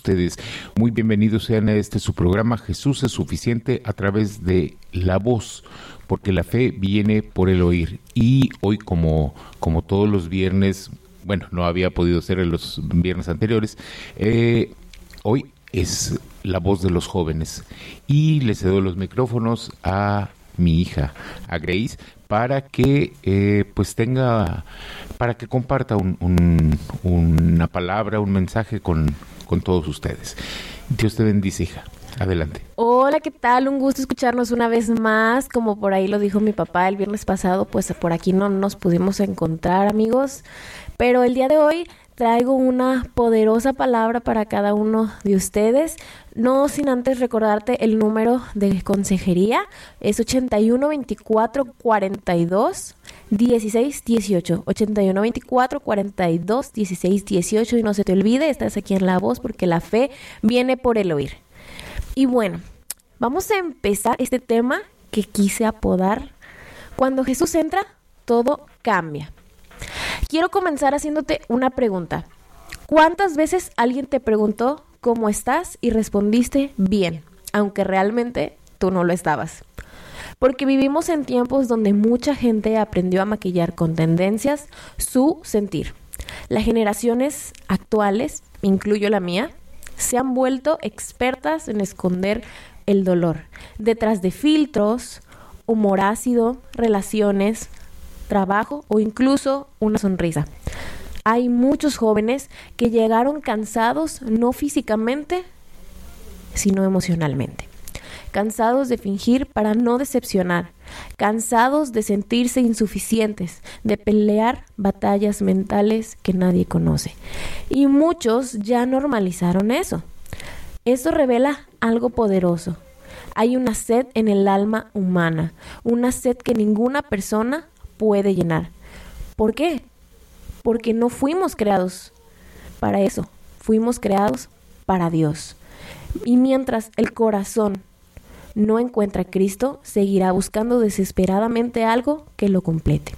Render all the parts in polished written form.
ustedes. Muy bienvenidos sean a su programa Jesús es suficiente a través de la voz, porque la fe viene por el oír. Y hoy, como todos los viernes, bueno, no había podido ser en los viernes anteriores, hoy es la voz de los jóvenes. Y le cedo los micrófonos a mi hija, a Grace, para que para que comparta una palabra, un mensaje con todos ustedes. Dios te bendice, hija. Adelante. Hola, ¿qué tal? Un gusto escucharnos una vez más. Como por ahí lo dijo mi papá el viernes pasado, pues por aquí no nos pudimos encontrar, amigos. Pero el día de hoy traigo una poderosa palabra para cada uno de ustedes. No sin antes recordarte el número de consejería. Es 81 24 42 16 18. 81 24 42 16 18. Y no se te olvide, estás aquí en La Voz porque la fe viene por el oír. Y bueno, vamos a empezar este tema que quise apodar Cuando Jesús entra, todo cambia. Quiero comenzar haciéndote una pregunta. ¿Cuántas veces alguien te preguntó cómo estás y respondiste bien, aunque realmente tú no lo estabas? Porque vivimos en tiempos donde mucha gente aprendió a maquillar con tendencias su sentir. Las generaciones actuales, incluyo la mía, se han vuelto expertas en esconder el dolor detrás de filtros, humor ácido, relaciones, trabajo o incluso una sonrisa. Hay muchos jóvenes que llegaron cansados no físicamente, sino emocionalmente. Cansados de fingir para no decepcionar, cansados de sentirse insuficientes, de pelear batallas mentales que nadie conoce. Y muchos ya normalizaron eso. Eso revela algo poderoso. Hay una sed en el alma humana, una sed que ninguna persona puede llenar. ¿Por qué? Porque no fuimos creados para eso, fuimos creados para Dios. Y mientras el corazón no encuentra a Cristo, seguirá buscando desesperadamente algo que lo complete.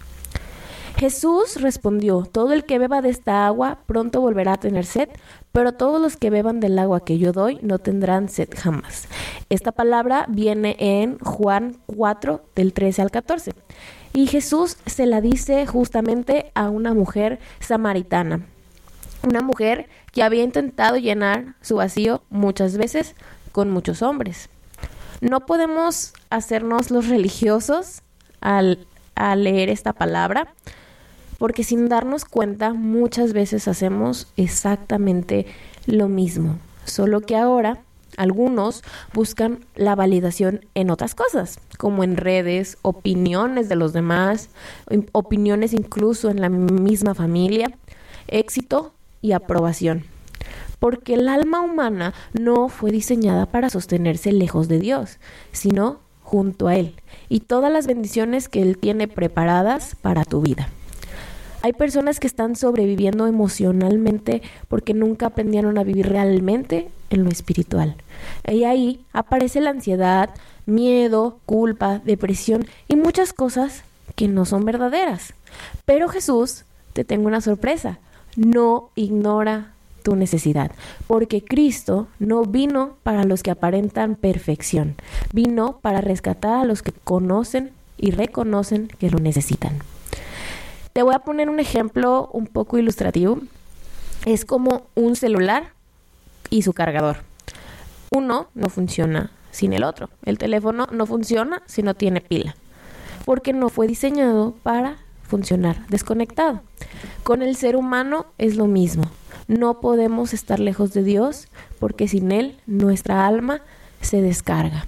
Jesús respondió: todo el que beba de esta agua pronto volverá a tener sed, pero todos los que beban del agua que yo doy no tendrán sed jamás. Esta palabra viene en Juan 4, del 13 al 14. Y Jesús se la dice justamente a una mujer samaritana. Una mujer que había intentado llenar su vacío muchas veces con muchos hombres. No podemos hacernos los religiosos al leer esta palabra, porque sin darnos cuenta muchas veces hacemos exactamente lo mismo, solo que ahora algunos buscan la validación en otras cosas, como en redes, opiniones de los demás, opiniones incluso en la misma familia, éxito y aprobación. Porque el alma humana no fue diseñada para sostenerse lejos de Dios, sino junto a Él y todas las bendiciones que Él tiene preparadas para tu vida. Hay personas que están sobreviviendo emocionalmente porque nunca aprendieron a vivir realmente en lo espiritual. Y ahí aparece la ansiedad, miedo, culpa, depresión y muchas cosas que no son verdaderas. Pero Jesús, te tengo una sorpresa, no ignora tu necesidad, porque Cristo no vino para los que aparentan perfección, vino para rescatar a los que conocen y reconocen que lo necesitan. Te voy a poner un ejemplo un poco ilustrativo. Es como un celular y su cargador. Uno no funciona sin el otro. El teléfono no funciona si no tiene pila, porque no fue diseñado para funcionar desconectado. Con el ser humano es lo mismo. No podemos estar lejos de Dios porque sin Él nuestra alma se descarga.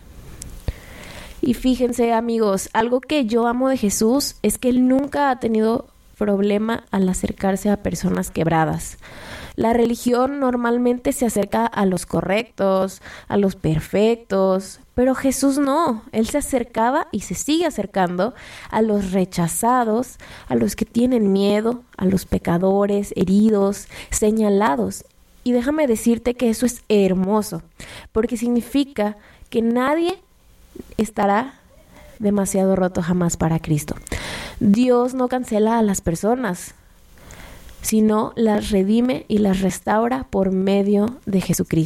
Y fíjense, amigos, algo que yo amo de Jesús es que Él nunca ha tenido problema al acercarse a personas quebradas. La religión normalmente se acerca a los correctos, a los perfectos, pero Jesús no. Él se acercaba y se sigue acercando a los rechazados, a los que tienen miedo, a los pecadores, heridos, señalados. Y déjame decirte que eso es hermoso, porque significa que nadie estará demasiado roto jamás para Cristo. Dios no cancela a las personas, sino las redime y las restaura por medio de Jesucristo.